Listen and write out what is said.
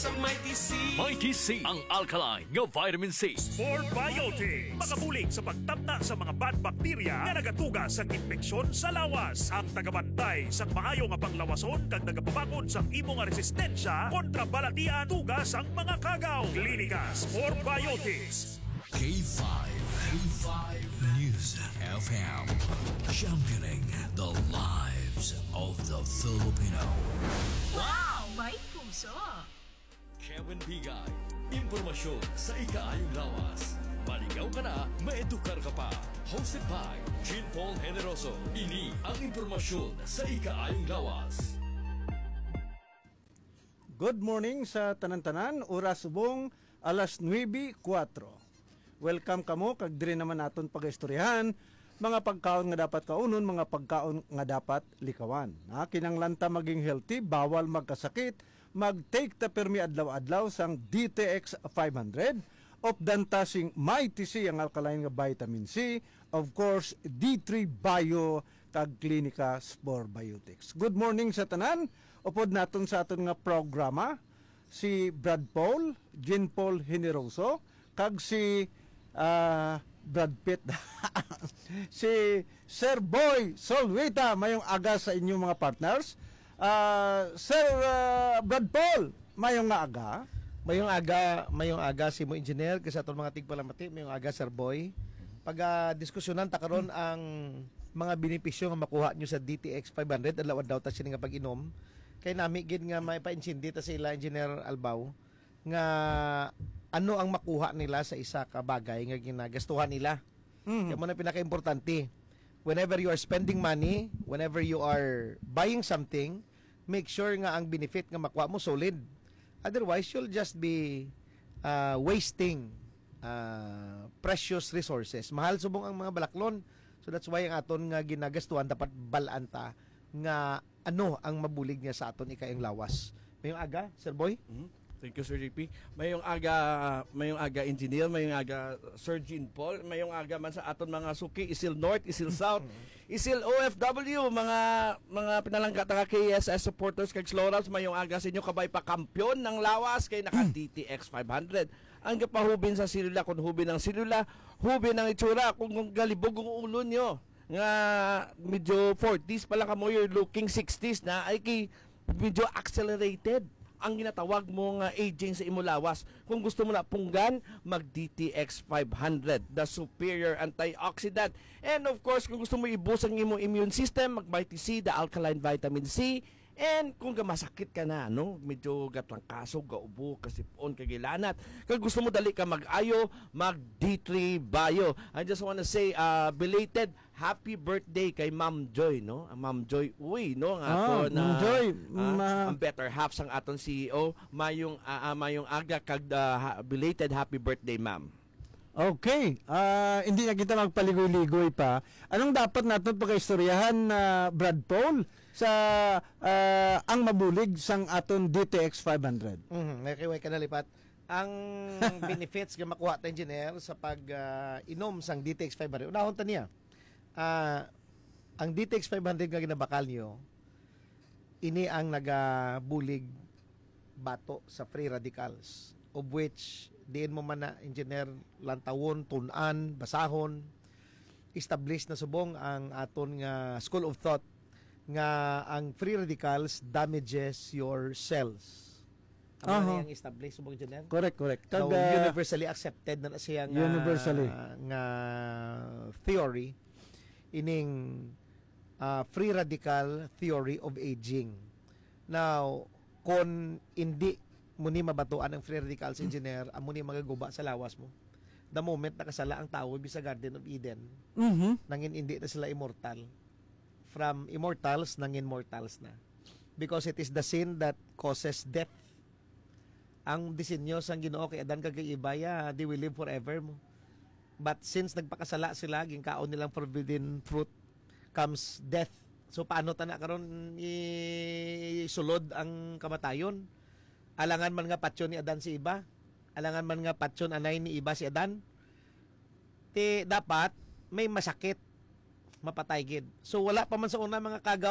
Mighty C, ang alkaline nga vitamin C. Sport Biotics, makabulig sa pagtabna sa mga bad bacteria na nagatuga sa infeksyon sa lawas. Ang tagabantay sa maayo nga panglawason kag nagapabakod sa imo nga resistensya kontra balatian tugas ang mga kagaw. Klinika Sport Biotics. K5 News FM, championing the lives of the Filipino. Wow! May puso! Kevin Bigay, impormasyon sa ikaayong lawas. Maligaw ka na, maedukar ka pa. Hosted by Jean Paul Generoso. Ini ang impormasyon sa ikaayong lawas. Good morning sa tanan-tanan, oras subong alas 9:04. Welcome kamo kag diri naman naton pagaistoryahan mga pagkaon nga dapat kaunon, mga pagkaon nga dapat likawan. Kinanglanta maging healthy, bawal magkasakit, mag-take ta permi adlaw-adlaw sang DTX 500 of dantasing Mighty C ang alkaline nga vitamin C, of course D3 Bio kag Klinika Sport Biotics. Good morning sa tanan. Upod naton sa aton nga programa si Brad Paul, Jean Paul Generoso, kag si Brad Pitt si Sir Boy Solwita, mayong aga sa inyong mga partners. Sir Brad Paul, mayong nga aga. Mayong aga si mo engineer kasi atong mga tigpalamati, mayong aga Sir Boy. Pag diskusyonan ta karon ang mga benepisyo nga makuha nyo sa DTX 500 adlaw daw ta sini nga pag-inom. Kay nami gid nga may pa-insindi ta sila Engineer Albaw nga ano ang makuha nila sa isa ka bagay nga ginagastuhan nila. Kaya mo na pinaka-importante. Whenever you are spending money, whenever you are buying something, make sure nga ang benefit nga makuha mo solid. Otherwise, you'll just be wasting precious resources. Mahal subong ang mga balaklon. So that's why ang aton nga ginagastuhan dapat balaan ta nga ano ang mabulig niya sa aton ikayang lawas. Mayong aga, Sir Boy? Thank you, Sir JP. Mayong aga engineer, mayong aga Sir Jean Paul, mayong aga man sa aton mga suki, Isil North, Isil South, Isil OFW, mga pinalangga nga KSS supporters kag Slorals, mayong aga sa inyo kabay pa kampiyon ng lawas kay naka DTX 500. Ang kapahubin sa silula, kung hubin ng silula, hubin ng itsura, kung galibog ang ulo nyo nga medyo 40s pa lang kamo, you're looking 60s na ay kay medyo accelerated ang ginatawag mo nga aging sa imulawas. Kung gusto mo na punggan, mag DTX 500, the superior antioxidant. And of course, kung gusto mo i-boost ang imong immune system, mag Mighty C, the alkaline vitamin C. And kung masakit ka na, no, medyo gatlang kaso, gaubo, kasipon, kagilanat, kung gusto mo dali ka mag-ayo, mag D3 Bio. I just wanna say belated happy birthday kay Ma'am Joy, no? Ma'am Joy, no, ang aton Ma'am Joy, ang better half sang aton CEO, mayong aga kag belated happy birthday, ma'am. Okay, hindi na kita magpaligoy-ligoy pa. Anong dapat natin pagkaistoryahan na Brad Paul sa ang mabulig sang aton DTX 500? Nakikiway ka na lipat. Ang benefits nga makuha ta engineer sa pag-inom sang DTX 500. Unahon ta niya. Ang DTX 500 nga ginabakal niyo, ini ang nagabulig bato sa free radicals, of which diin mo man na engineer lantawon, tunan, basahon, established na subong ang aton nga school of thought nga ang free radicals damages your cells. Ano yung established subong engineer? Correct. Now, universally accepted na siya nga universally nga theory ining free radical theory of aging. Now, kung hindi muni mabatuan ang free radicals engineer, amo ni magaguba sa lawas mo. The moment nakasala ang tao sa Garden of Eden, nangin hindi na sila immortal. From immortals, nangin mortals na. Because it is the sin that causes death. Ang disenyo sang Ginoo kay Adan kag Ibaya, they will live forever mo. But since nagpakasala sila, ginkaon nilang forbidden fruit, comes death. So paano ta na karon isulod ang kamatayon? Alangan man nga patyon ni Adan si iba, alangan man nga patyon anay ni iba si Adan, dapat may masakit mapatay gid. So wala pa man sa una mga kagaw